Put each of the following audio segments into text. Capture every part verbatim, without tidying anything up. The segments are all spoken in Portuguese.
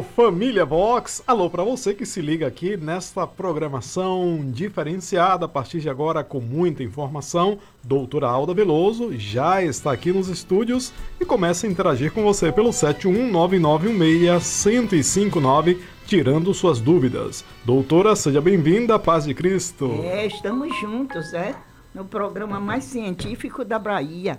Alô, família Vox! Alô para você que se liga aqui nesta programação diferenciada a partir de agora com muita informação. Doutora Alda Veloso já está aqui nos estúdios e começa a interagir com você pelo sete um nove nove um seis, um zero cinco nove, tirando suas dúvidas. Doutora, seja bem-vinda, paz de Cristo. É, estamos juntos, é, no programa mais científico da Bahia,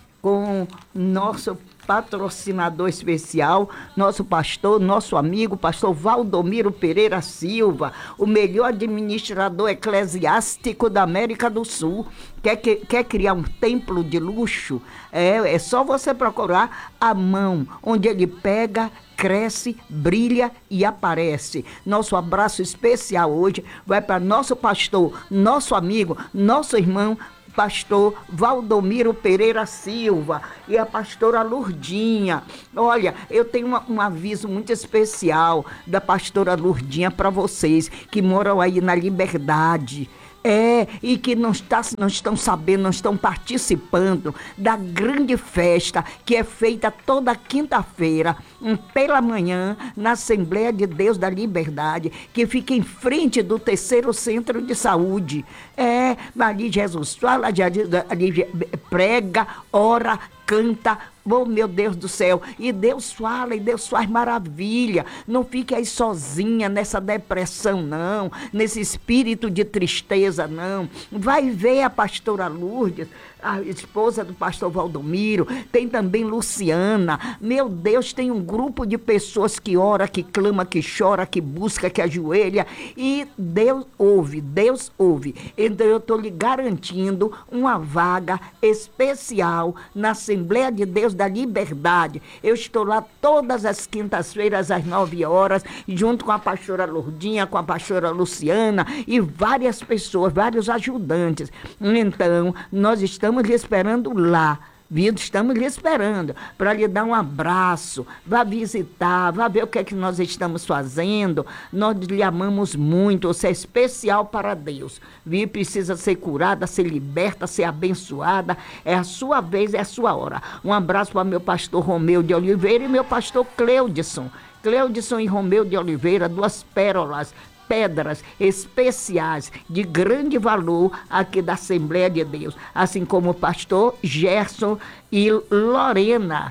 com nosso patrocinador especial, nosso pastor, nosso amigo, pastor Valdomiro Pereira Silva, o melhor administrador eclesiástico da América do Sul. Quer, que, quer criar um templo de luxo? É, é só você procurar a mão, onde ele pega, cresce, brilha e aparece. Nosso abraço especial hoje vai para nosso pastor, nosso amigo, nosso irmão, pastor Valdomiro Pereira Silva e a pastora Lurdinha. Olha, eu tenho uma, um aviso muito especial da pastora Lurdinha para vocês que moram aí na Liberdade. É, e que não, está, não estão sabendo, não estão participando da grande festa que é feita toda quinta-feira, um, pela manhã, na Assembleia de Deus da Liberdade, que fica em frente do terceiro centro de saúde. É, ali Jesus fala, ali prega, ora, canta, oh meu Deus do céu, e Deus fala, e Deus faz maravilha. Não fique aí sozinha nessa depressão não, nesse espírito de tristeza não. Vai ver a pastora Lourdes, a esposa do pastor Valdomiro, tem também Luciana. Meu Deus, tem um grupo de pessoas que ora, que clama, que chora, que busca, que ajoelha, e Deus ouve, Deus ouve. Então eu estou lhe garantindo uma vaga especial na Assembleia de Deus da Liberdade. Eu estou lá todas as quintas-feiras às nove horas, junto com a pastora Lourdinha, com a pastora Luciana e várias pessoas, vários ajudantes. Então, nós estamos lhe esperando lá. Viu? Estamos lhe esperando para lhe dar um abraço, vá visitar, vá ver o que é que nós estamos fazendo. Nós lhe amamos muito, você é especial para Deus. Viu? Precisa ser curada, ser liberta, ser abençoada. É a sua vez, é a sua hora. Um abraço para meu pastor Romeu de Oliveira e meu pastor Cleudson. Cleudson e Romeu de Oliveira, duas pérolas, pedras especiais de grande valor aqui da Assembleia de Deus, assim como o pastor Gerson e Lorena.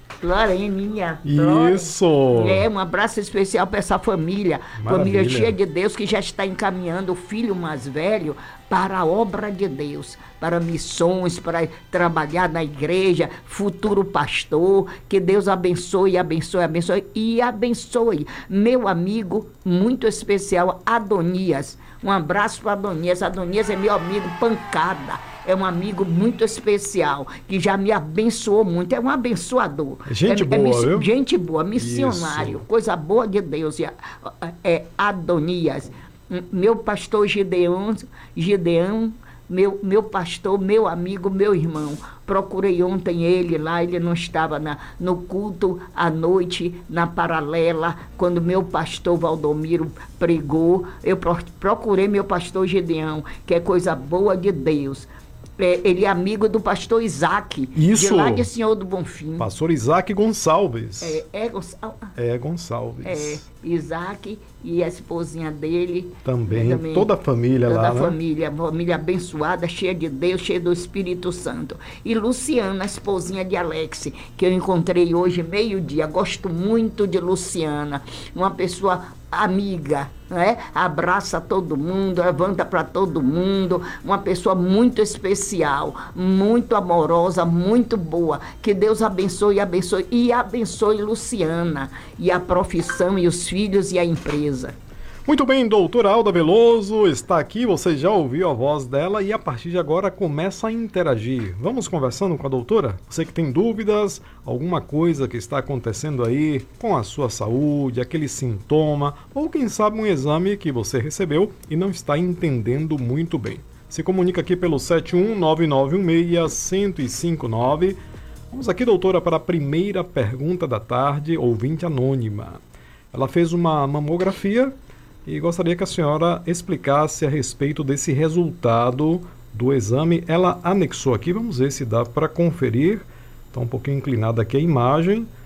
Loreninha. Isso! É, um abraço especial para essa família, Maravilha. família cheia de Deus, que já está encaminhando o filho mais velho para a obra de Deus, para missões, para trabalhar na igreja, futuro pastor. Que Deus abençoe, abençoe, abençoe e abençoe meu amigo muito especial, Adonias. Um abraço para Adonias. Adonias é meu amigo pancada. É um amigo muito especial, que já me abençoou muito. É um abençoador. Gente é, boa, é, viu? Gente boa, missionário. Isso. Coisa boa de Deus. É, é Adonias. Meu pastor Gideão, Gideão meu, meu pastor, meu amigo, meu irmão. Procurei ontem ele lá, ele não estava na, no culto à noite, na paralela, quando meu pastor Valdomiro pregou. Eu procurei meu pastor Gideão, que é coisa boa de Deus. É, ele é amigo do pastor Isaac, Isso. de lá de Senhor do Bonfim. Pastor Isaac Gonçalves. É, é, Gonçal... é Gonçalves. É, Isaac e a esposinha dele. Também, também toda a família toda lá, a né? família, família abençoada, cheia de Deus, cheia do Espírito Santo. E Luciana, a esposinha de Alex, que eu encontrei hoje meio-dia. Gosto muito de Luciana, uma pessoa amiga, né? Abraça todo mundo, levanta para todo mundo, uma pessoa muito especial, muito amorosa, muito boa. Que Deus abençoe, abençoe e abençoe Luciana e a profissão e os filhos e a empresa. Muito bem, doutora Alda Veloso está aqui, você já ouviu a voz dela e a partir de agora começa a interagir. Vamos conversando com a doutora? Você que tem dúvidas, alguma coisa que está acontecendo aí com a sua saúde, aquele sintoma, ou quem sabe um exame que você recebeu e não está entendendo muito bem. Se comunica aqui pelo sete um nove nove um seis, um zero cinco nove. Vamos aqui, doutora, para a primeira pergunta da tarde, ouvinte anônima. Ela fez uma mamografia e gostaria que a senhora explicasse a respeito desse resultado do exame. Ela anexou aqui, vamos ver se dá para conferir. Está um pouquinho inclinada aqui a imagem,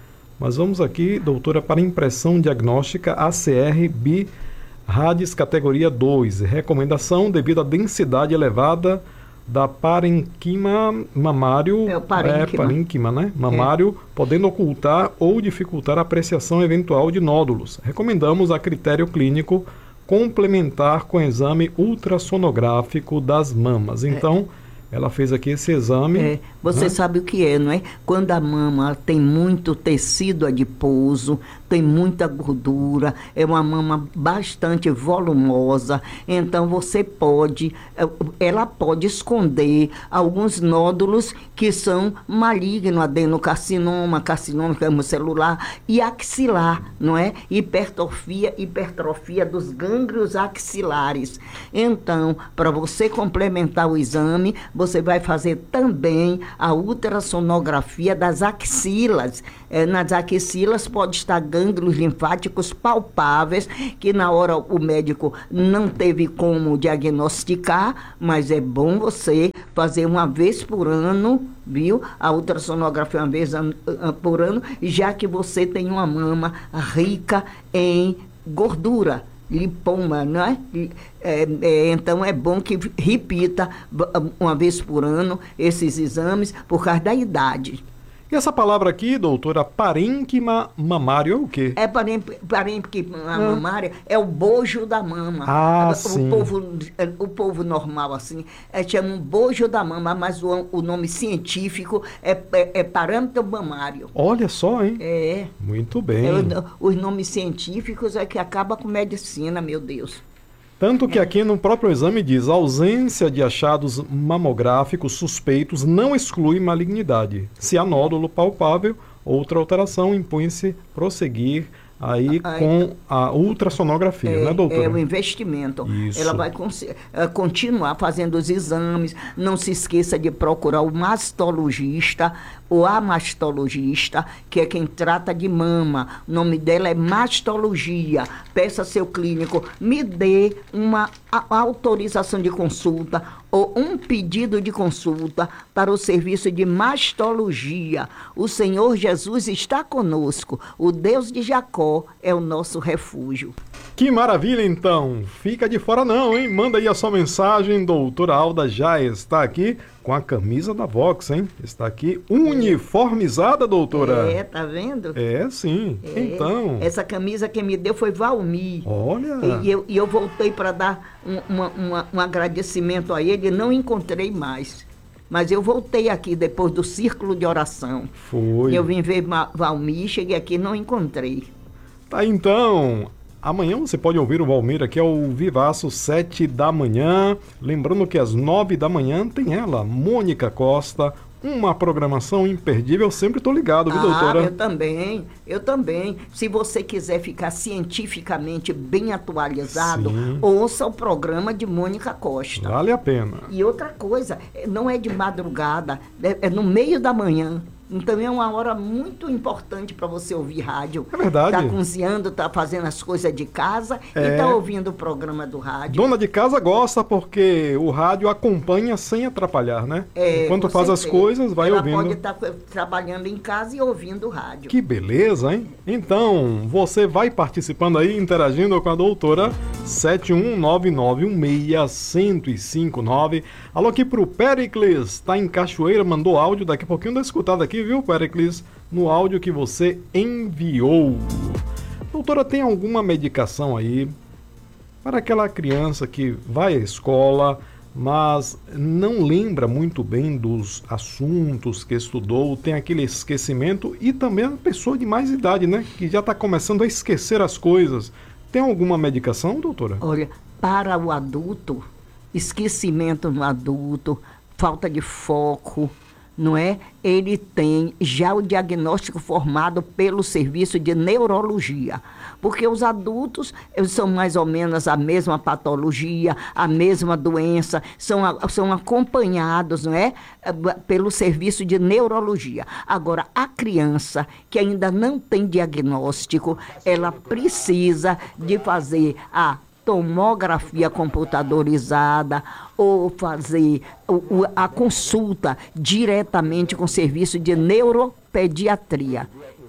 Mas vamos aqui, doutora, para impressão diagnóstica A C R B RADS categoria dois. Recomendação devido à densidade elevada da parênquima mamário, é, o parênquima. É, parênquima, né? Mamário, é. podendo ocultar ou dificultar a apreciação eventual de nódulos. Recomendamos a critério clínico complementar com exame ultrassonográfico das mamas. Então, é. ela fez aqui esse exame. É. Você né? sabe o que é, não é? Quando a mama tem muito tecido adiposo, tem muita gordura, é uma mama bastante volumosa, então você pode, ela pode esconder alguns nódulos que são malignos, adenocarcinoma, carcinoma celular e axilar, não é? Hipertrofia, hipertrofia dos gânglios axilares. Então, para você complementar o exame, você vai fazer também a ultrassonografia das axilas. É, nas axilas pode estar gânglios linfáticos palpáveis, que na hora o médico não teve como diagnosticar, mas é bom você fazer uma vez por ano, viu? A ultrassonografia uma vez an, an, por ano, já que você tem uma mama rica em gordura. Lipoma, não é? É, é? Então é bom que repita uma vez por ano esses exames por causa da idade. E essa palavra aqui, doutora, parênquima mamário, é o quê? É parênquima ah. mamária, é o bojo da mama. Ah, o, sim. Povo, o povo normal, assim, é, chama um bojo da mama, mas o, o nome científico é, é, é parâmetro mamário. Olha só, hein? É. Muito bem. É, os nomes científicos é que acaba com medicina, meu Deus. Tanto que aqui no próprio exame diz, a ausência de achados mamográficos suspeitos não exclui malignidade. Se há nódulo palpável, outra alteração impõe-se prosseguir aí a, com a ultrassonografia, é, né, doutora? É o investimento. Isso. Ela vai uh, continuar fazendo os exames. Não se esqueça de procurar o mastologista ou a mastologista, que é quem trata de mama. O nome dela é mastologia. Peça seu clínico, me dê uma a, autorização de consulta ou um pedido de consulta para o serviço de mastologia. O Senhor Jesus está conosco. O Deus de Jacó é o nosso refúgio. Que maravilha, então. Fica de fora não, hein? Manda aí a sua mensagem. Doutora Alda já está aqui com a camisa da Vox, hein? Está aqui uniformizada, doutora. É, tá vendo? É, sim. É. Então. Essa camisa quem me deu foi Valmir. Olha. E eu, e eu voltei para dar um, uma, uma, um agradecimento a ele, não encontrei mais. Mas eu voltei aqui depois do círculo de oração. Foi. Eu vim ver Valmir, cheguei aqui e não encontrei. Tá, então. Amanhã você pode ouvir o Valmir aqui ao Vivaço, sete da manhã. Lembrando que às nove da manhã tem ela, Mônica Costa. Uma programação imperdível, sempre estou ligado, viu, ah, doutora? Eu também, eu também. Se você quiser ficar cientificamente bem atualizado, sim, ouça o programa de Mônica Costa. Vale a pena. E outra coisa, não é de madrugada, é no meio da manhã. Então é uma hora muito importante para você ouvir rádio. É verdade. Tá cozinhando, tá fazendo as coisas de casa é. e tá ouvindo o programa do rádio. Dona de casa gosta porque o rádio acompanha sem atrapalhar, né? É, enquanto faz certeza. as coisas, vai Ela ouvindo. Ela pode estar tá trabalhando em casa e ouvindo o rádio. Que beleza, hein? Então, você vai participando aí, interagindo com a doutora. sete um nove nove um seis um zero cinco nove. Alô aqui pro Pericles, tá em Cachoeira, mandou áudio, daqui a pouquinho dá escutado aqui, viu, Pericles, no áudio que você enviou. Doutora, tem alguma medicação aí para aquela criança que vai à escola, mas não lembra muito bem dos assuntos que estudou, tem aquele esquecimento, e também a pessoa de mais idade, né, que já está começando a esquecer as coisas. Tem alguma medicação, doutora? Olha, para o adulto, esquecimento no adulto, falta de foco, não é? Ele tem já o diagnóstico formado pelo serviço de neurologia, porque os adultos eles são mais ou menos a mesma patologia, a mesma doença, são, são acompanhados, não é? Pelo serviço de neurologia. Agora, a criança que ainda não tem diagnóstico, ela precisa de fazer a tomografia computadorizada ou fazer a consulta diretamente com o serviço de neuropediatria.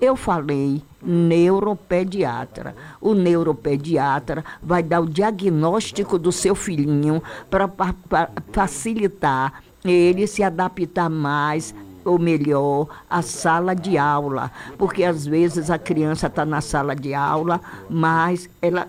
Eu falei neuropediatra. O neuropediatra vai dar o diagnóstico do seu filhinho para facilitar ele se adaptar mais ou melhor, a sala de aula, porque às vezes a criança está na sala de aula, mas ela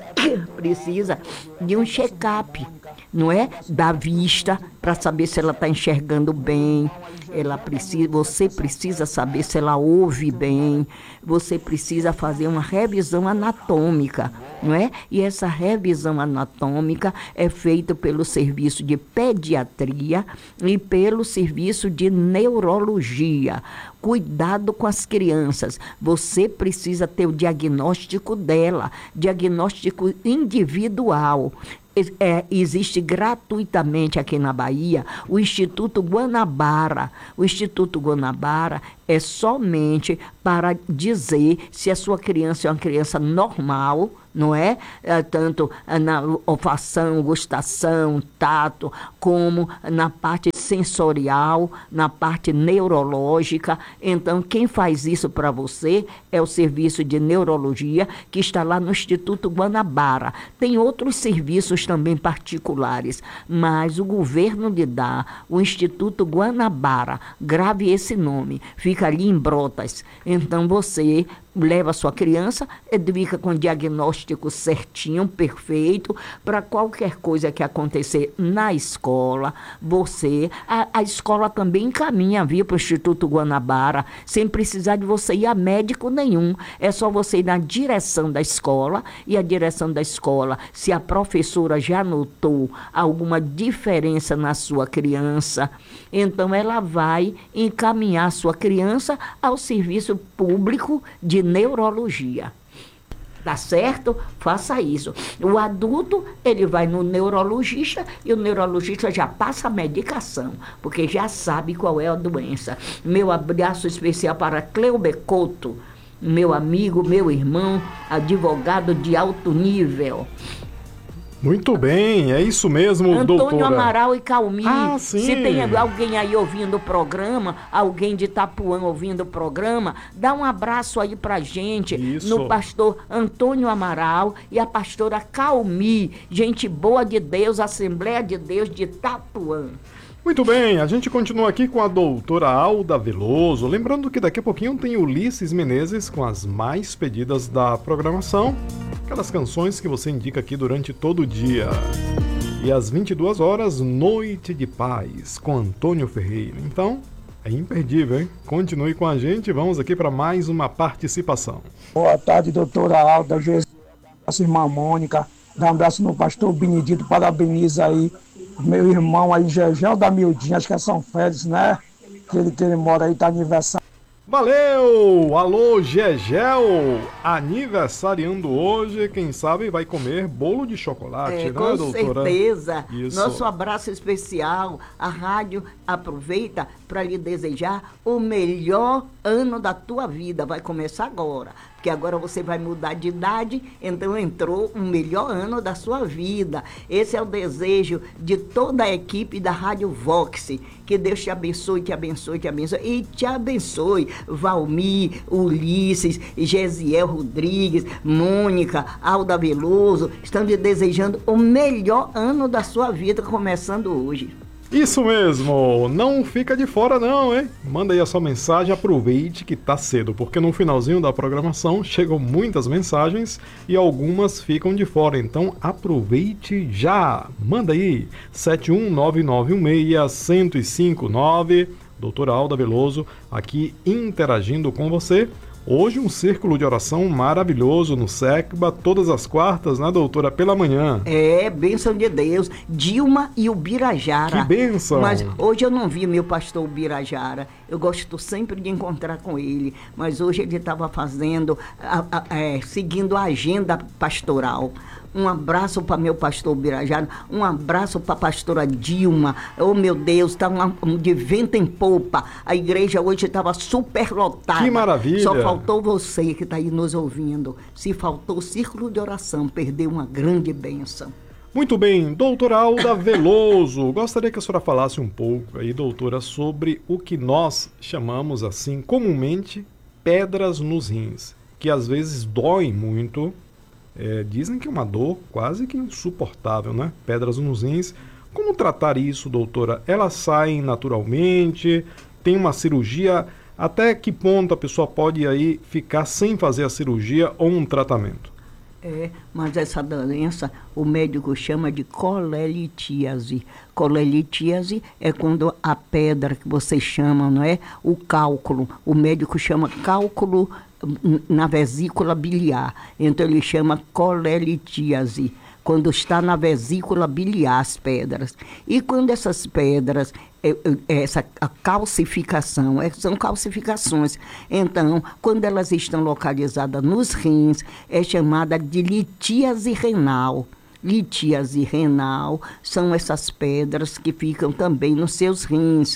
precisa de um check-up, não é? Da vista, para saber se ela está enxergando bem, ela precisa, você precisa saber se ela ouve bem, você precisa fazer uma revisão anatômica, não é? E essa revisão anatômica é feita pelo serviço de pediatria e pelo serviço de neurologia. Cuidado com as crianças. Você precisa ter o diagnóstico dela, diagnóstico individual. É, existe gratuitamente aqui na Bahia o Instituto Guanabara. O Instituto Guanabara é somente para dizer se a sua criança é uma criança normal, não é? É tanto na olfação, gustação, tato, como na parte sensorial, na parte neurológica. Então, quem faz isso para você é o serviço de neurologia que está lá no Instituto Guanabara. Tem outros serviços também particulares, mas o governo lhe dá o Instituto Guanabara. Grave esse nome, fica ali em Brotas. Então, você leva a sua criança, fica com o diagnóstico certinho, perfeito, para qualquer coisa que acontecer na escola, você, a, a escola também encaminha, via para o Instituto Guanabara, sem precisar de você ir a médico nenhum, é só você ir na direção da escola, e a direção da escola, se a professora já notou alguma diferença na sua criança, então ela vai encaminhar a sua criança ao serviço público de neurologia. Tá certo? Faça isso. O adulto, ele vai no neurologista e o neurologista já passa a medicação, porque já sabe qual é a doença. Meu abraço especial para Cleuber Couto, meu amigo, meu irmão, advogado de alto nível. Muito bem, é isso mesmo, Antônio doutora. Antônio Amaral e Calmi. Ah, sim. Se tem alguém aí ouvindo o programa, alguém de Itapuã ouvindo o programa, dá um abraço aí pra gente. Isso. No pastor Antônio Amaral e a pastora Calmi. Gente boa de Deus, Assembleia de Deus de Itapuã. Muito bem, a gente continua aqui com a doutora Alda Veloso. Lembrando que daqui a pouquinho tem Ulisses Menezes com as mais pedidas da programação. Aquelas canções que você indica aqui durante todo o dia. E às vinte e duas horas, Noite de Paz, com Antônio Ferreira. Então, é imperdível, hein? Continue com a gente, vamos aqui para mais uma participação. Boa tarde, doutora Alda, Jesus, irmã Mônica. Dá um abraço no pastor Benedito, parabeniza aí meu irmão aí, Gegel da Mildinha, acho que é São Félix, né? Que ele, que ele mora aí, tá aniversário. Valeu! Alô, Gegel! Aniversariando hoje, quem sabe vai comer bolo de chocolate, é, né, com doutora? certeza. Isso. Nosso abraço especial. A rádio aproveita para lhe desejar o melhor ano da tua vida. Vai começar agora, porque agora você vai mudar de idade, então entrou o melhor ano da sua vida. Esse é o desejo de toda a equipe da Rádio Vox. Que Deus te abençoe, te abençoe, te abençoe e te abençoe. Valmir, Ulisses, Gesiel Rodrigues, Mônica, Alda Veloso, estão lhe desejando o melhor ano da sua vida, começando hoje. Isso mesmo, não fica de fora não, hein? Manda aí a sua mensagem, aproveite que tá cedo, porque no finalzinho da programação chegam muitas mensagens e algumas ficam de fora, então aproveite já. Manda aí, sete um nove nove um seis, um zero cinco nove, doutora Alda Veloso aqui interagindo com você. Hoje um círculo de oração maravilhoso no SECBA, todas as quartas, né, doutora, pela manhã. É, bênção de Deus. Dilma e o Birajara. Que bênção! Mas hoje eu não vi meu pastor Birajara. Eu gosto sempre de encontrar com ele. Mas hoje ele estava fazendo, a, a, é, seguindo a agenda pastoral. Um abraço para meu pastor Birajara, um abraço para a pastora Dilma. Oh, meu Deus, está um, de vento em popa. A igreja hoje estava super lotada. Que maravilha! Só faltou você que está aí nos ouvindo. Se faltou o círculo de oração, perdeu uma grande bênção. Muito bem, doutora Alda Veloso, gostaria que a senhora falasse um pouco aí, doutora, sobre o que nós chamamos assim comumente pedras nos rins, que às vezes doem muito. É, dizem que é uma dor quase que insuportável, né? Pedras nos rins. Como tratar isso, doutora? Elas saem naturalmente? Tem uma cirurgia? Até que ponto a pessoa pode aí ficar sem fazer a cirurgia ou um tratamento? É, mas essa doença o médico chama de colelitíase. Colelitíase é quando a pedra que vocês chamam, não é? O cálculo. O médico chama cálculo na vesícula biliar. Então ele chama colelitíase. Quando está na vesícula biliar as pedras. E quando essas pedras, essa a calcificação, são calcificações. Então, quando elas estão localizadas nos rins, é chamada de litíase renal. Litíase renal são essas pedras que ficam também nos seus rins.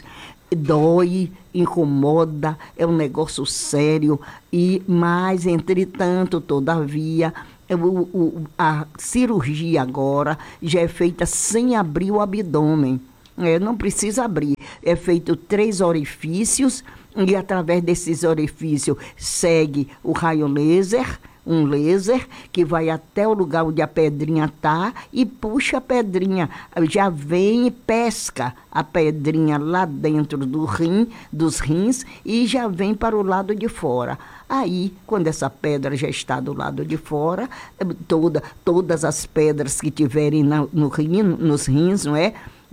Dói, incomoda, é um negócio sério, e mas, entretanto, todavia, O, o, a cirurgia agora já é feita sem abrir o abdômen. É, não precisa abrir. É feito três orifícios e através desses orifícios segue o raio laser, um laser que vai até o lugar onde a pedrinha está e puxa a pedrinha. Já vem e pesca a pedrinha lá dentro do rim, dos rins, e já vem para o lado de fora. Aí, quando essa pedra já está do lado de fora, toda, todas as pedras que tiverem na, no rim, nos rins, não é?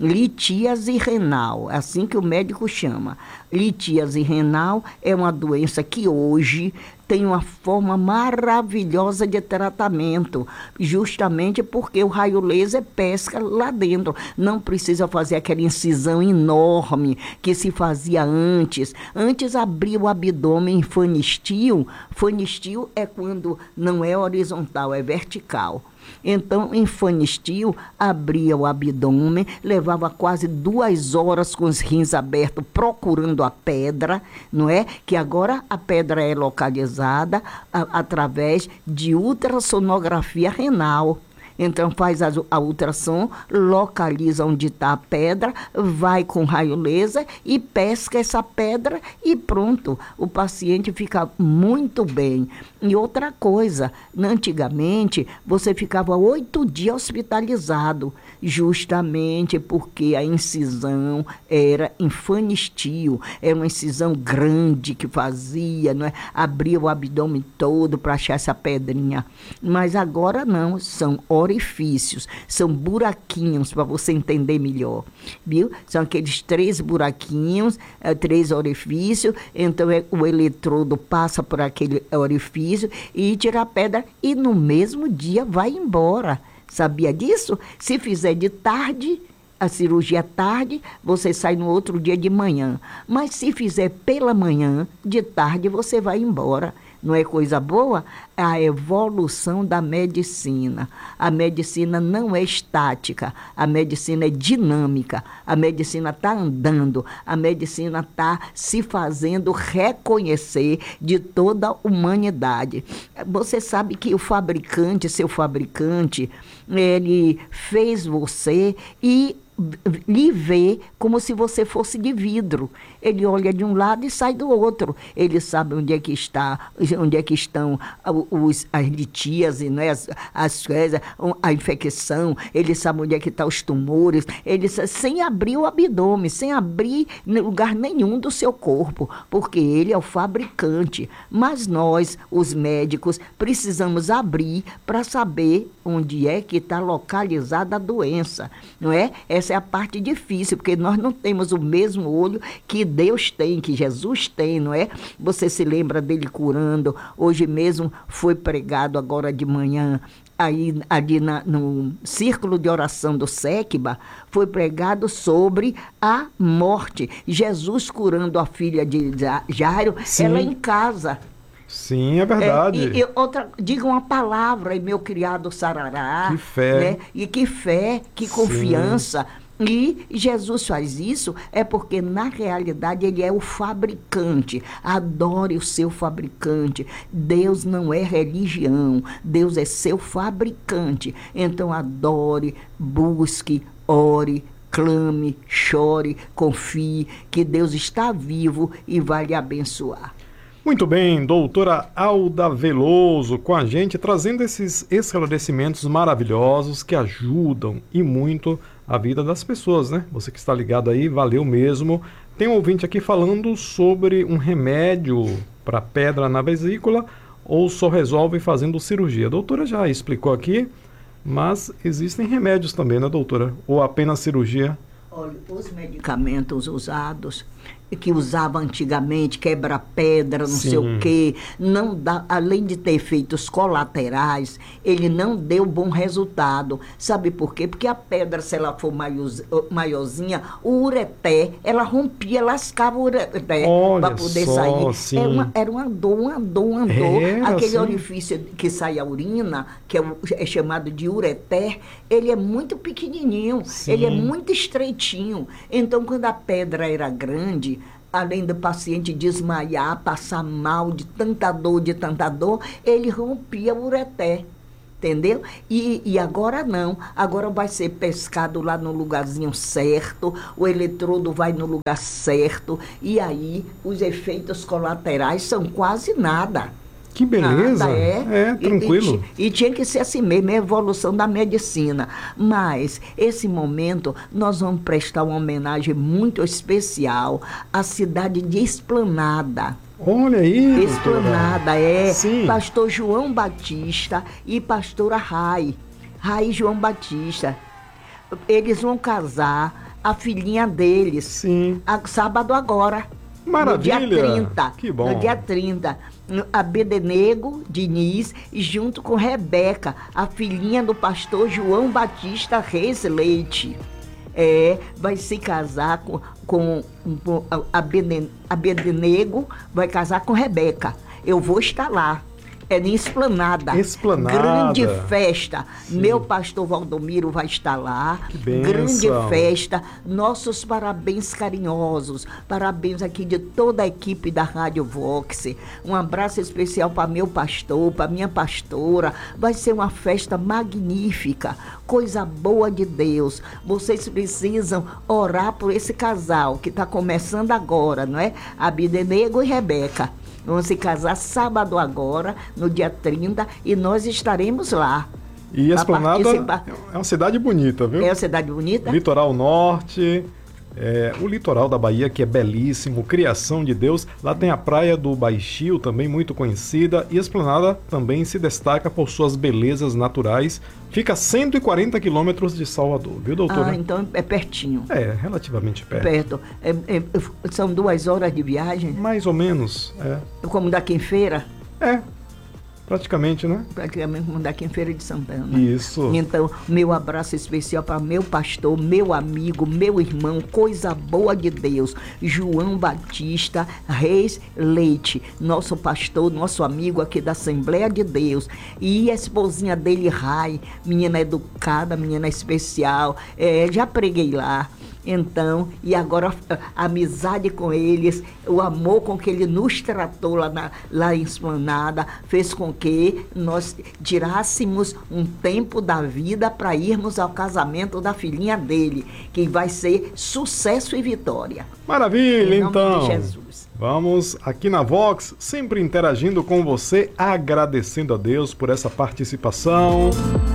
Litíase renal, assim que o médico chama. Litíase renal é uma doença que hoje tem uma forma maravilhosa de tratamento, justamente porque o raio laser pesca lá dentro. Não precisa fazer aquela incisão enorme que se fazia antes. Antes abria o abdômen em fanistio. Fanistio é quando não é horizontal, é vertical. Então, em fanistio, abria o abdômen, levava quase duas horas com os rins abertos procurando a pedra, não é? Que agora a pedra é localizada a, através de ultrassonografia renal. Então faz a, a ultrassom, localiza onde está a pedra, vai com raio laser e pesca essa pedra e pronto, o paciente fica muito bem. E outra coisa, antigamente você ficava oito dias hospitalizado, justamente porque a incisão era em fanistio, era uma incisão grande que fazia, não é? Abria o abdômen todo para achar essa pedrinha. Mas agora não, são orifícios, são buraquinhos, para você entender melhor, viu? São aqueles três buraquinhos, é, três orifícios, então é, o eletrodo passa por aquele orifício e tira a pedra e no mesmo dia vai embora. Sabia disso? Se fizer de tarde, a cirurgia à tarde, você sai no outro dia de manhã. Mas se fizer pela manhã, de tarde você vai embora. Não é coisa boa? A evolução da medicina. A medicina não é estática, a medicina é dinâmica, a medicina está andando, a medicina está se fazendo reconhecer de toda a humanidade. Você sabe que o fabricante, seu fabricante, ele fez você e lhe vê como se você fosse de vidro. Ele olha de um lado e sai do outro. Ele sabe onde é que está, onde é que estão os, as litíase, né? as, as coisas, a infecção. Ele sabe onde é que estão os tumores. Ele sabe, sem abrir o abdômen, sem abrir lugar nenhum do seu corpo, porque ele é o fabricante. Mas nós, os médicos, precisamos abrir para saber onde é que está localizada a doença, não é? Essa é a parte difícil, porque nós não temos o mesmo olho que Deus tem, que Jesus tem, não é? Você se lembra dele curando, hoje mesmo foi pregado agora de manhã, aí ali na, no círculo de oração do Séquiba, foi pregado sobre a morte. Jesus curando a filha de Jairo, Sim. ela em casa. Sim, é verdade. É, e, e outra, diga uma palavra, e meu criado sarará. Que fé. Né? E que fé, que Sim. confiança. E Jesus faz isso é porque, na realidade, ele é o fabricante. Adore o seu fabricante. Deus não é religião, Deus é seu fabricante. Então, adore, busque, ore, clame, chore, confie que Deus está vivo e vai lhe abençoar. Muito bem, doutora Alda Veloso com a gente, trazendo esses esclarecimentos maravilhosos que ajudam e muito a vida das pessoas, né? Você que está ligado aí, valeu mesmo. Tem um ouvinte aqui falando sobre um remédio para pedra na vesícula ou só resolve fazendo cirurgia. A doutora já explicou aqui, mas existem remédios também, né, doutora? Ou apenas cirurgia? Olha, os medicamentos usados, que usava antigamente, quebra-pedra, não Sim. sei o quê, não dá, além de ter efeitos colaterais, ele não deu bom resultado. Sabe por quê? Porque a pedra, se ela for maior, maiorzinha, o ureté, ela rompia, lascava o ureté para poder só, sair. sim. Era uma, era uma dor, uma dor, uma dor. Era, Aquele sim. orifício que sai a urina, que é, o- é chamado de ureter, ele é muito pequenininho, Sim. ele é muito estreitinho. Então, quando a pedra era grande, além do paciente desmaiar, passar mal de tanta dor, de tanta dor, ele rompia o ureter. Entendeu? E, e agora não. Agora vai ser pescado lá no lugarzinho certo, o eletrodo vai no lugar certo, e aí os efeitos colaterais são quase nada. Que beleza! Nada, é. É, E- tranquilo. E, e tinha que ser assim mesmo, é a evolução da medicina. Mas, esse momento, nós vamos prestar uma homenagem muito especial à cidade de Esplanada. Olha aí, doutora. Esplanada, é. Sim. Pastor João Batista e pastora Rai. Rai e João Batista. Eles vão casar a filhinha deles. Sim. A, sábado agora. Maravilha. No dia trinta. Que bom. No dia trinta. A Bedenego Diniz, junto com Rebeca, a filhinha do pastor João Batista Reis Leite. É, vai se casar com, com, com a, Beden, a Bedenego, vai casar com Rebeca. Eu vou estar lá. É em Esplanada. Esplanada. Grande festa. Sim. Meu pastor Valdomiro vai estar lá. Que bênção. Grande festa. Nossos parabéns carinhosos. Parabéns aqui de toda a equipe da Rádio Vox. Um abraço especial para meu pastor, para minha pastora. Vai ser uma festa magnífica. Coisa boa de Deus. Vocês precisam orar por esse casal que está começando agora, não é? Abidenego e Rebeca. Vão se casar sábado agora, no dia trinta, e nós estaremos lá. E pra Esplanada participar. é uma cidade bonita, viu? É uma cidade bonita? Litoral Norte, é, o litoral da Bahia, que é belíssimo, criação de Deus. Lá tem a praia do Baixio, também muito conhecida. E Esplanada também se destaca por suas belezas naturais. Fica a cento e quarenta quilômetros de Salvador, viu, doutora? Ah, então é pertinho. É, relativamente perto. Perto. É, é, são duas horas de viagem, Mais ou menos, é. como daqui em Feira, É, praticamente, né? praticamente como daqui em Feira de Santana. Isso. Então, meu abraço especial para meu pastor, meu amigo, meu irmão, coisa boa de Deus, João Batista Reis Leite, nosso pastor, nosso amigo aqui da Assembleia de Deus, e a esposinha dele, Rai, menina educada, menina especial, é, já preguei lá. Então, e agora a amizade com eles, o amor com que ele nos tratou lá, na, lá em Esplanada, fez com que nós tirássemos um tempo da vida para irmos ao casamento da filhinha dele, que vai ser sucesso e vitória. Maravilha, Em nome então. de Jesus. Vamos aqui na Vox, sempre interagindo com você, agradecendo a Deus por essa participação.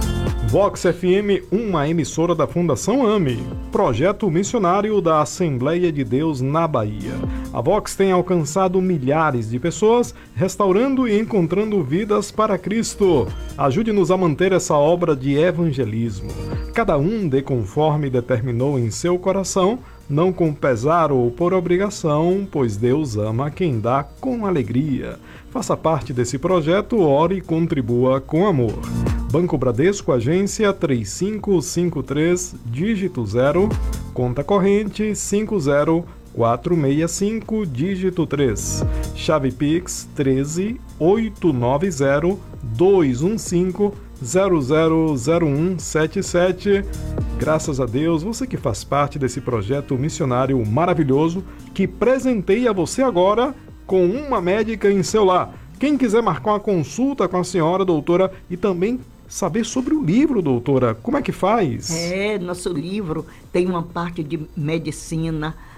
Vox F M, uma emissora da Fundação AME, projeto missionário da Assembleia de Deus na Bahia. A Vox tem alcançado milhares de pessoas, restaurando e encontrando vidas para Cristo. Ajude-nos a manter essa obra de evangelismo. Cada um dê conforme determinou em seu coração, não com pesar ou por obrigação, pois Deus ama quem dá com alegria. Faça parte desse projeto, ore e contribua com amor. Banco Bradesco, agência três cinco cinco três, dígito zero, conta corrente cinco zero quatro seis cinco, dígito três. Chave Pix treze oito nove zero dois um cinco zero zero zero um sete sete. Graças a Deus, você que faz parte desse projeto missionário maravilhoso que presenteia você agora com uma médica em seu lar. Quem quiser marcar uma consulta com a senhora, doutora, e também saber sobre o livro, doutora, como é que faz? É, nosso livro tem uma parte de medicina,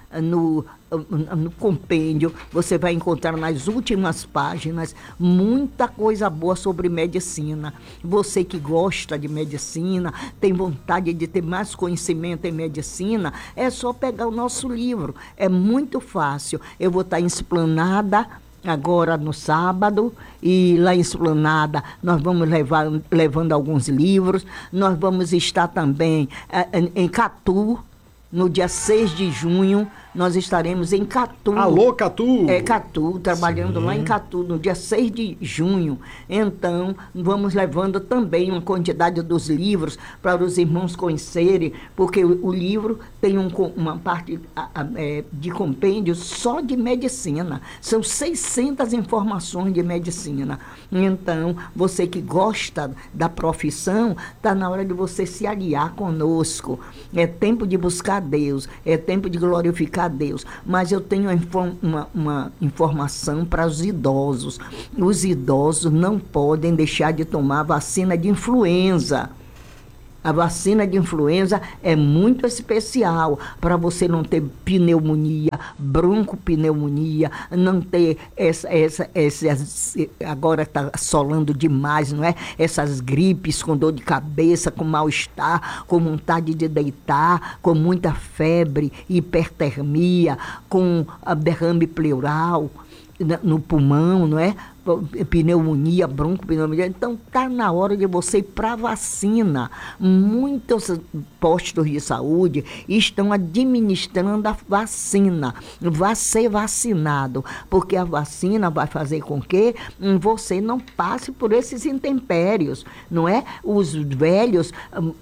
no, no compêndio, você vai encontrar nas últimas páginas muita coisa boa sobre medicina. Você que gosta de medicina, tem vontade de ter mais conhecimento em medicina, é só pegar o nosso livro. É muito fácil. Eu vou estar em Esplanada agora no sábado, e lá em Esplanada nós vamos levar, levando alguns livros. Nós vamos estar também eh, em, em Catu, no dia seis de junho, nós estaremos em Catu. Alô, Catu! É, Catu, trabalhando Sim. lá em Catu, no dia seis de junho. Então, vamos levando também uma quantidade dos livros para os irmãos conhecerem, porque o, o livro tem um, uma parte a, a, é, de compêndio só de medicina. São seiscentas informações de medicina. Então, você que gosta da profissão, está na hora de você se aliar conosco. É tempo de buscar Deus, é tempo de glorificar a Deus. Mas eu tenho uma, uma informação para os idosos. Os idosos não podem deixar de tomar vacina de influenza. A vacina de influenza é muito especial para você não ter pneumonia, broncopneumonia, não ter essa, essa, essa agora está assolando demais, não é? Essas gripes com dor de cabeça, com mal-estar, com vontade de deitar, com muita febre, hipertermia, com derrame pleural no pulmão, não é? Pneumonia, broncopneumonia. Então, está na hora de você ir para a vacina. Muitos postos de saúde estão administrando a vacina. Vá ser vacinado, porque a vacina vai fazer com que você não passe por esses intempéries, não é? Os velhos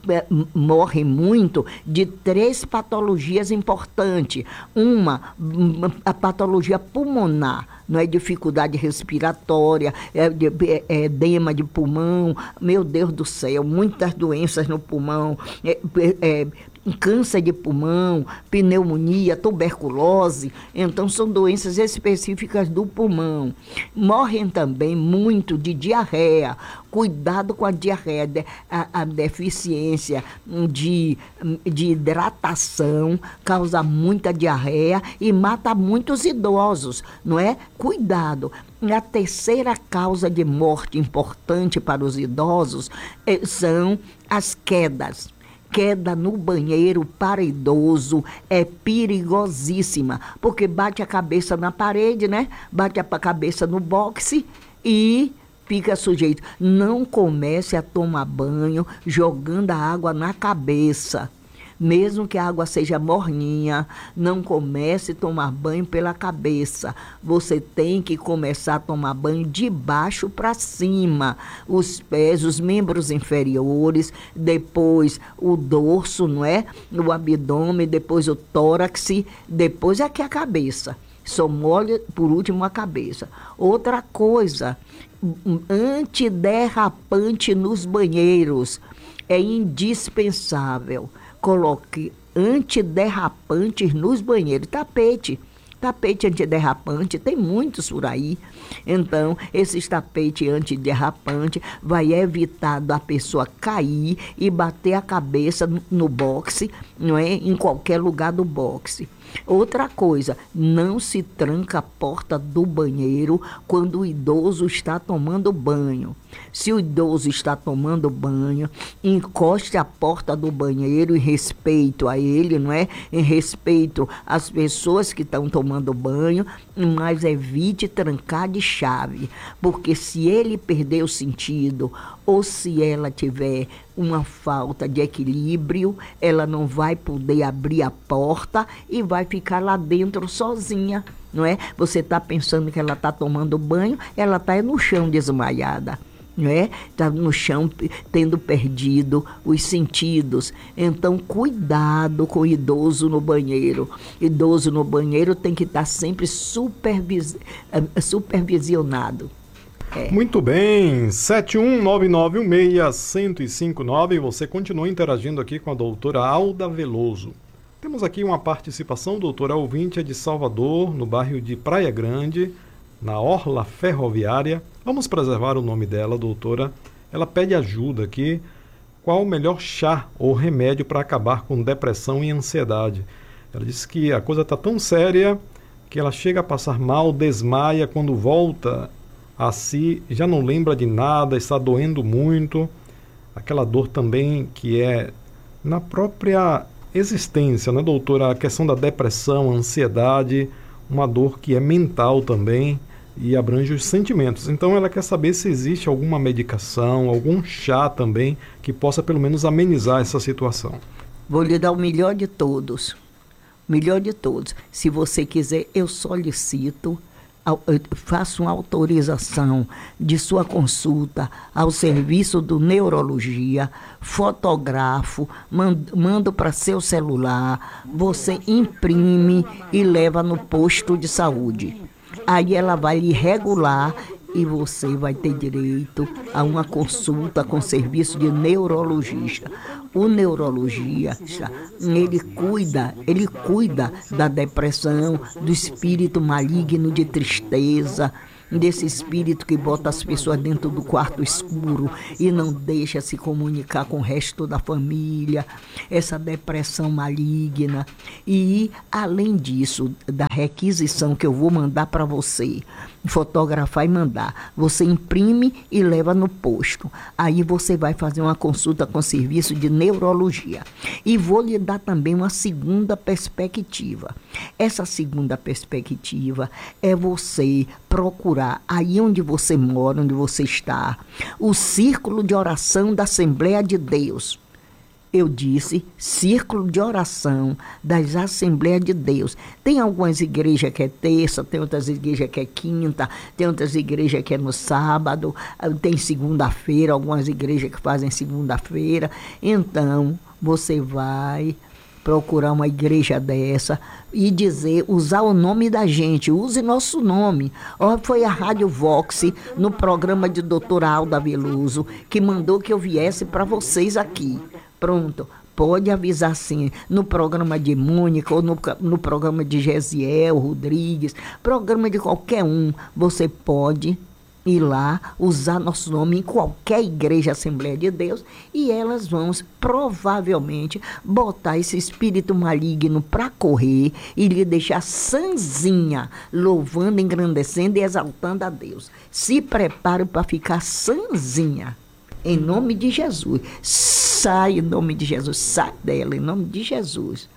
morrem muito de três patologias importantes. Uma, a patologia pulmonar, não é? Dificuldade respiratória, é, é, edema de pulmão, meu Deus do céu, muitas doenças no pulmão, é, é, câncer de pulmão, pneumonia, tuberculose. Então, são doenças específicas do pulmão. Morrem também muito de diarreia. Cuidado com a diarreia, a, a deficiência de, de hidratação causa muita diarreia e mata muitos idosos, não é? Cuidado. A terceira causa de morte importante para os idosos é, são as quedas. Queda no banheiro para idoso é perigosíssima, porque bate a cabeça na parede, né? Bate a cabeça no boxe e fica sujeito. Não comece a tomar banho jogando a água na cabeça. Mesmo que a água seja morninha, não comece a tomar banho pela cabeça. Você tem que começar a tomar banho de baixo para cima. Os pés, os membros inferiores, depois o dorso, não é? O abdômen, depois o tórax, depois aqui a cabeça. Só molha, por último, a cabeça. Outra coisa, antiderrapante nos banheiros. É indispensável. Coloque antiderrapantes nos banheiros. Tapete. Tapete antiderrapante, tem muitos por aí. Então, esse tapete antiderrapante vai evitar da pessoa cair e bater a cabeça no boxe, não é? Em qualquer lugar do boxe. Outra coisa, não se tranca a porta do banheiro quando o idoso está tomando banho. Se o idoso está tomando banho, encoste a porta do banheiro em respeito a ele, não é? Em respeito às pessoas que estão tomando banho, mas evite trancar de chave, porque se ele perder o sentido ou se ela tiver uma falta de equilíbrio, ela não vai poder abrir a porta e vai ficar lá dentro sozinha, não é? Você está pensando que ela está tomando banho, ela está no chão desmaiada, não é? Está no chão tendo perdido os sentidos. Então, cuidado com o idoso no banheiro. Idoso no banheiro tem que estar sempre supervis... supervisionado. É. Muito bem, sete um nove nove um seis, um zero cinco nove, você continua interagindo aqui com a doutora Alda Veloso. Temos aqui uma participação, doutora ouvinte, é de Salvador, no bairro de Praia Grande, na Orla Ferroviária. Vamos preservar o nome dela, doutora. Ela pede ajuda aqui. Qual o melhor chá ou remédio para acabar com depressão e ansiedade? Ela disse que a coisa está tão séria que ela chega a passar mal, desmaia, quando volta a si, já não lembra de nada, está doendo muito. Aquela dor também que é na própria existência, né, doutora? A questão da depressão, a ansiedade, uma dor que é mental também e abrange os sentimentos. Então ela quer saber se existe alguma medicação, algum chá também que possa pelo menos amenizar essa situação. Vou lhe dar o melhor de todos. O melhor de todos. Se você quiser, eu solicito, eu faço uma autorização de sua consulta ao serviço do neurologia, fotografo, mando, mando para seu celular, você imprime e leva no posto de saúde. Aí ela vai lhe regular e você vai ter direito a uma consulta com serviço de neurologista. O neurologista, ele cuida, ele cuida da depressão, do espírito maligno de tristeza, desse espírito que bota as pessoas dentro do quarto escuro e não deixa se comunicar com o resto da família, essa depressão maligna. E, além disso, da requisição que eu vou mandar para você, fotografar e mandar, você imprime e leva no posto. Aí você vai fazer uma consulta com serviço de neurologia. E vou lhe dar também uma segunda perspectiva. Essa segunda perspectiva é você procurar, aí onde você mora, onde você está, o círculo de oração da Assembleia de Deus. Eu disse círculo de oração das Assembleias de Deus. Tem algumas igrejas que é terça, tem outras igrejas que é quinta, tem outras igrejas que é no sábado, tem segunda-feira, algumas igrejas que fazem segunda-feira. Então, você vai procurar uma igreja dessa e dizer, usar o nome da gente, use nosso nome. Ó, foi a Rádio Vox, no programa de doutora Alda Veloso, que mandou que eu viesse para vocês aqui. Pronto, pode avisar sim, no programa de Mônica ou no, no programa de Gesiel Rodrigues, programa de qualquer um, você pode ir lá, usar nosso nome em qualquer igreja Assembleia de Deus e elas vão provavelmente botar esse espírito maligno para correr e lhe deixar sanzinha, louvando, engrandecendo e exaltando a Deus. Se prepare para ficar sanzinha. Em nome de Jesus. Sai em nome de Jesus. Sai dela em nome de Jesus.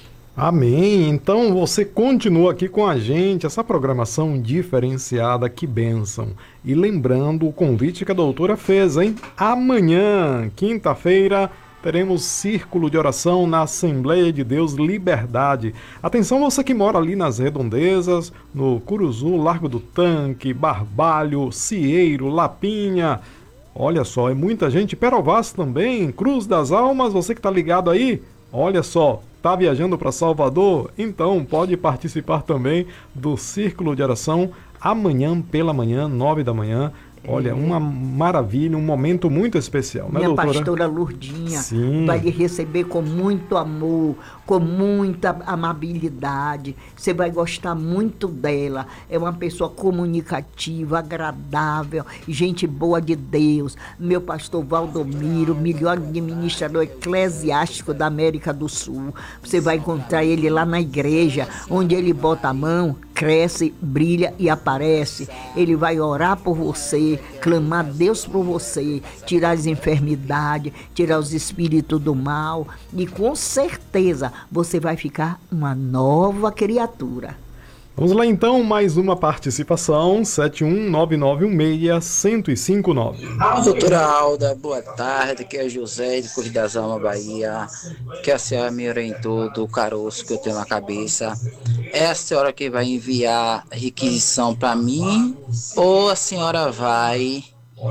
Amém. Então você continua aqui com a gente, essa programação diferenciada, que bênção. E lembrando o convite que a doutora fez, hein? Amanhã, quinta-feira, teremos círculo de oração na Assembleia de Deus Liberdade. Atenção você que mora ali nas redondezas, no Curuzu, Largo do Tanque, Barbalho, Cieiro, Lapinha. Olha só, é muita gente. Perovaz também, Cruz das Almas, você que está ligado aí, olha só, está viajando para Salvador? Então pode participar também do Círculo de Oração amanhã pela manhã, nove da manhã. Olha, uma maravilha, um momento muito especial, né, Minha doutora? pastora Lourdinha Sim. vai lhe receber com muito amor, com muita amabilidade. Você vai gostar muito dela. É uma pessoa comunicativa, agradável, gente boa de Deus. Meu pastor Valdomiro, melhor administrador eclesiástico da América do Sul. Você vai encontrar ele lá na igreja, onde ele bota a mão, cresce, brilha e aparece. Ele vai orar por você, clamar a Deus por você, tirar as enfermidades, tirar os espíritos do mal e com certeza você vai ficar uma nova criatura. Vamos lá então, mais uma participação, sete um nove nove um seis, um zero cinco nove. Doutora Alda, boa tarde, aqui é José de Cruz das Almas, Bahia. Que a senhora me orientou do caroço que eu tenho na cabeça. É a senhora que vai enviar requisição para mim ou a senhora vai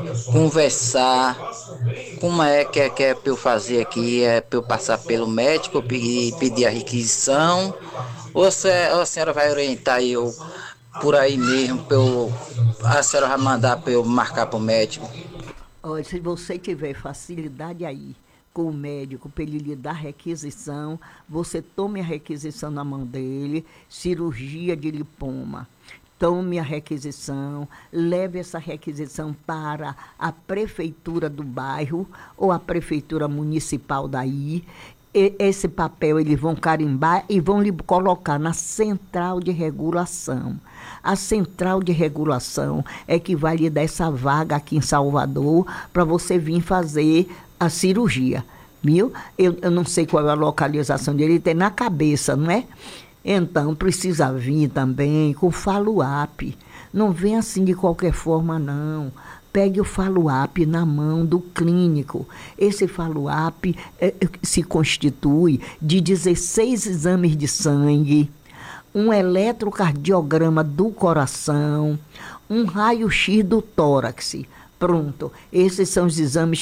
conversar como é que é, que é para eu fazer aqui? É para eu passar pelo médico e pedir a requisição? Ou a senhora vai orientar eu por aí mesmo, pra eu, a senhora vai mandar para eu marcar para o médico? Olha, se você tiver facilidade aí com o médico para ele lhe dar requisição, você tome a requisição na mão dele, cirurgia de lipoma. Tome a requisição, leve essa requisição para a prefeitura do bairro ou a prefeitura municipal daí e- esse papel eles vão carimbar e vão lhe colocar na central de regulação. A central de regulação é que vai lhe dar essa vaga aqui em Salvador para você vir fazer a cirurgia, viu? Eu, eu não sei qual é a localização dele, ele tem na cabeça, não é? Então, precisa vir também com follow-up. Não vem assim de qualquer forma, não. Pegue o follow-up na mão do clínico. Esse follow-up é, se constitui de dezesseis exames de sangue, um eletrocardiograma do coração, um raio-x do tórax. Pronto. Esses são os exames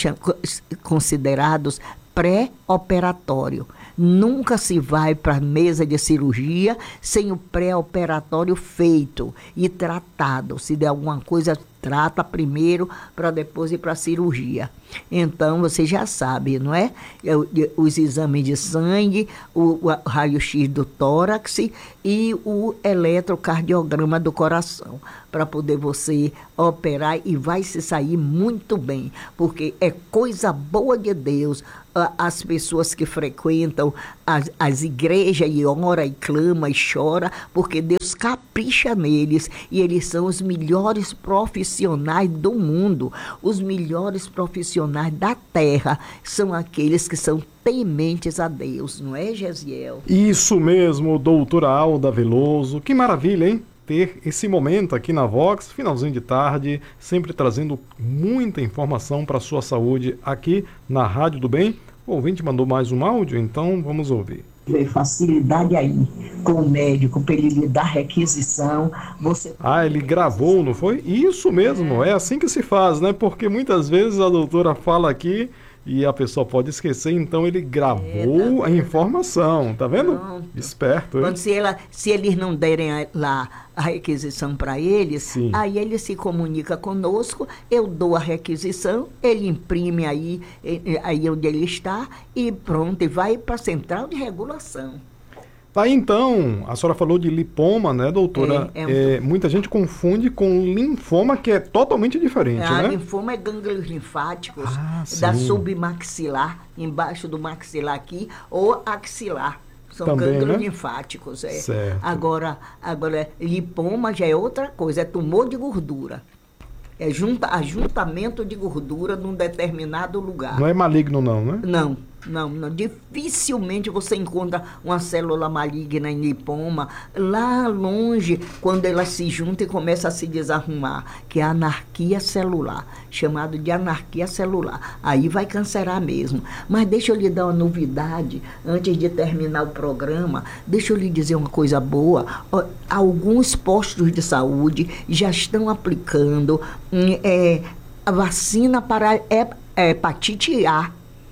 considerados pré-operatório. Nunca se vai para a mesa de cirurgia sem o pré-operatório feito e tratado. Se der alguma coisa, trata primeiro para depois ir para a cirurgia. Então, você já sabe, não é? Os exames de sangue, o, o raio-x do tórax e o eletrocardiograma do coração, para poder você operar e vai se sair muito bem, porque é coisa boa de Deus. As pessoas que frequentam as, as igrejas e ora e clama e chora, porque Deus capricha neles e eles são os melhores profissionais do mundo. Os melhores profissionais da terra são aqueles que são tementes a Deus, não é, Gesiel? Isso mesmo, doutora Alda Veloso. Que maravilha, hein? Ter esse momento aqui na Vox, finalzinho de tarde, sempre trazendo muita informação para a sua saúde aqui na Rádio do Bem. O ouvinte mandou mais um áudio, então vamos ouvir. Facilidade aí com o médico para ele lhe dar requisição. Você... Ah, ele gravou, não foi? Isso mesmo, é assim que se faz, né? Porque muitas vezes a doutora fala aqui e a pessoa pode esquecer, então ele gravou é, tá a informação, tá vendo? Pronto. Esperto, hein? Quando se, ela, se eles não derem a, lá a requisição para eles, Sim. Aí ele se comunica conosco, eu dou a requisição, ele imprime aí, aí onde ele está e pronto, e vai para a central de regulação. Tá, então, a senhora falou de lipoma, né, doutora? É, é um... é, muita gente confunde com linfoma, que é totalmente diferente, ah, né? Linfoma é gânglios linfáticos ah, da sim. submaxilar, embaixo do maxilar aqui, ou axilar. São Também, gânglios né? linfáticos. É. Certo. Agora, agora, lipoma já é outra coisa, é tumor de gordura. É junta, ajuntamento de gordura num determinado lugar. Não é maligno não, né? Não, não, não. Dificilmente você encontra uma célula maligna em lipoma lá longe, quando elas se juntam e começam a se desarrumar, que é a anarquia celular, chamado de anarquia celular. Aí vai cancerar mesmo. Mas deixa eu lhe dar uma novidade, antes de terminar o programa, deixa eu lhe dizer uma coisa boa. Alguns postos de saúde já estão aplicando é, a vacina para a hepatite A.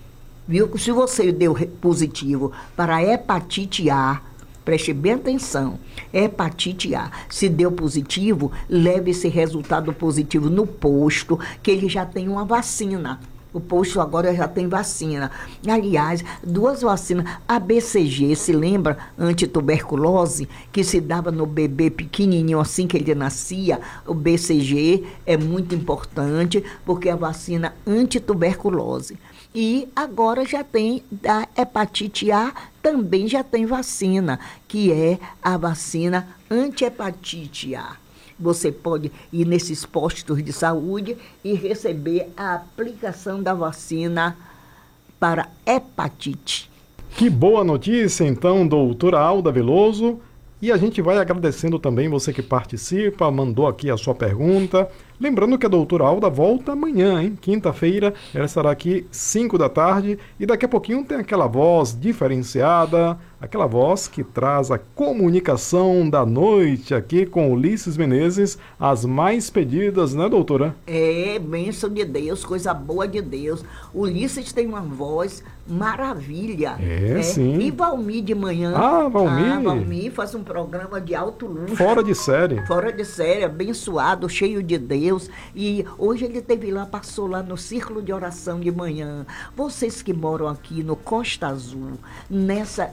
Viu? Se você deu positivo para a hepatite A, preste bem atenção, hepatite A, se deu positivo, leve esse resultado positivo no posto, que ele já tem uma vacina. O posto agora já tem vacina. Aliás, duas vacinas. A B C G, se lembra? Antituberculose, que se dava no bebê pequenininho assim que ele nascia. O B C G é muito importante, porque é a vacina antituberculose. E agora já tem da hepatite A, também já tem vacina, que é a vacina anti-hepatite A. Você pode ir nesses postos de saúde e receber a aplicação da vacina para hepatite. Que boa notícia, então, doutora Alda Veloso. E a gente vai agradecendo também você que participa, mandou aqui a sua pergunta. Lembrando que a doutora Alda volta amanhã, hein? Quinta-feira, ela estará aqui cinco da tarde e daqui a pouquinho tem aquela voz diferenciada, aquela voz que traz a comunicação da noite aqui com Ulisses Menezes, as mais pedidas, né, doutora? É, bênção de Deus, coisa boa de Deus. Ulisses tem uma voz maravilha. É, né? sim. E Valmir de manhã. Ah, Valmir. Ah, Valmir faz um programa de alto luxo. Fora de série. Fora de série, abençoado, cheio de Deus. E hoje ele esteve lá, passou lá no Círculo de Oração de manhã. Vocês que moram aqui no Costa Azul, nessa, nessa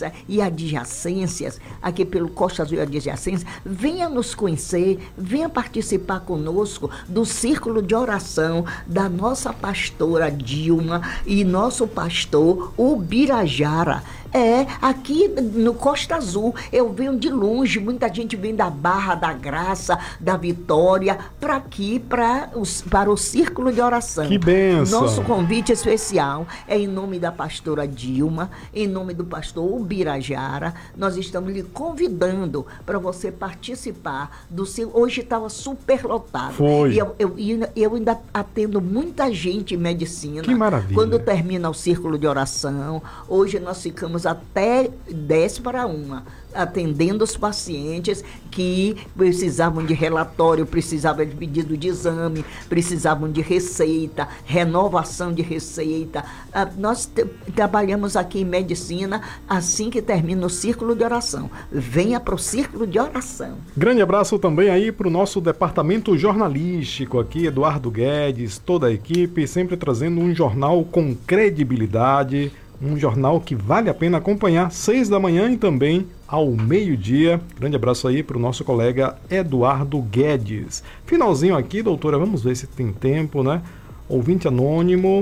Ibirajára e adjacências, aqui pelo Costa Azul e adjacências, venha nos conhecer, venha participar conosco do círculo de oração da nossa pastora Dilma e nosso pastor Ubirajara. É, aqui no Costa Azul, eu venho de longe, muita gente vem da Barra da Graça, da Vitória, para aqui, pra os, para o Círculo de Oração. Que bênção! Nosso convite especial é em nome da pastora Dilma, em nome do pastor Ubirajara, nós estamos lhe convidando para você participar do seu... Hoje estava super lotado. Foi. E eu, eu, eu ainda atendo muita gente em medicina. Que maravilha! Quando termina o Círculo de Oração, hoje nós ficamos até dez para uma, atendendo os pacientes que precisavam de relatório, precisavam de pedido de exame, precisavam de receita, renovação de receita. Ah, nós te- trabalhamos aqui em medicina assim que termina o círculo de oração. Venha para o círculo de oração. Grande abraço também aí para o nosso departamento jornalístico aqui, Eduardo Guedes, toda a equipe, sempre trazendo um jornal com credibilidade, um jornal que vale a pena acompanhar, seis da manhã e também ao meio-dia. Grande abraço aí para o nosso colega Eduardo Guedes. Finalzinho aqui, doutora, vamos ver se tem tempo, né? Ouvinte anônimo,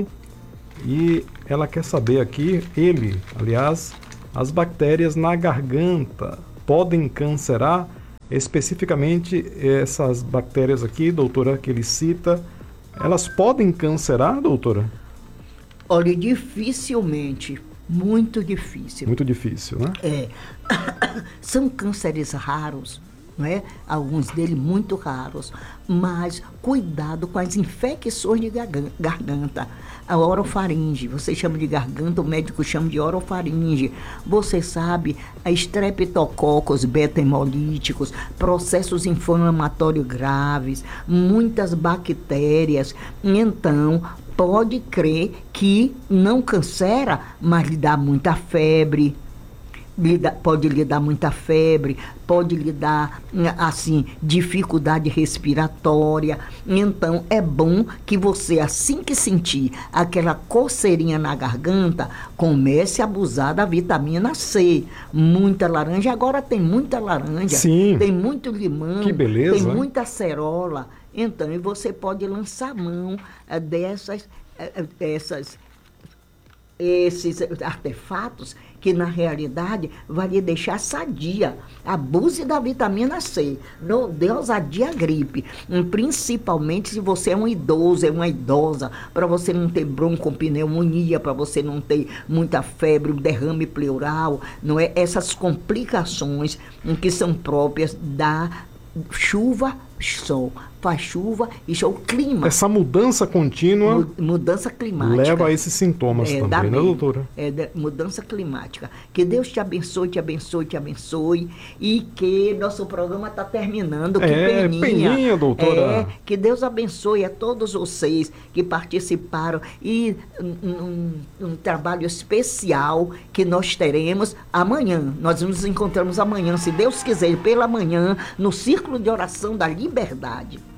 e ela quer saber aqui, ele, aliás, as bactérias na garganta podem cancerar? Especificamente essas bactérias aqui, doutora, que ele cita, elas podem cancerar, doutora? Olha, dificilmente, muito difícil. Muito difícil, né? É. São cânceres raros, não é? Alguns deles muito raros, mas cuidado com as infecções de gargan- garganta. A orofaringe, você chama de garganta, o médico chama de orofaringe. Você sabe, a estreptococos beta-hemolíticos, processos inflamatórios graves, muitas bactérias. Então, pode crer que não cancera, mas lhe dá muita febre. Lhe dá- pode lhe dar muita febre, pode lhe dar, assim, dificuldade respiratória. Então, é bom que você, assim que sentir aquela coceirinha na garganta, comece a abusar da vitamina C. Muita laranja, agora tem muita laranja, Sim. tem muito limão, Que beleza, tem hein? muita acerola. Então, e você pode lançar mão eh, dessas, eh, eh, dessas esses artefatos que na realidade vai lhe deixar sadia. Abuse da vitamina C, não dê ousadia à gripe, Hum, principalmente se você é um idoso, é uma idosa, para você não ter broncopneumonia, para você não ter muita febre, um derrame pleural, não é? Essas complicações hum, que são próprias da chuva, sol. Faz chuva e sol, clima. Essa mudança contínua Mu- Mudança climática. leva a esses sintomas É, dá também, né, bem. doutora? É, da- mudança climática. Que Deus te abençoe, te abençoe, te abençoe. E que nosso programa está terminando. Que É, peninha. peninha, doutora. É, que Deus abençoe a todos vocês que participaram. E um, um- um trabalho especial que nós teremos amanhã. Nós nos encontramos amanhã, se Deus quiser, pela manhã, no Círculo de Oração da Liberdade.